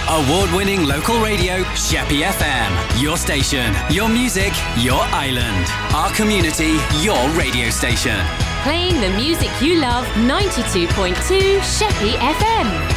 Award-winning local radio, Sheppey FM. Your station, your music, your island. Our community, your radio station. Playing the music you love, 92.2 Sheppey FM.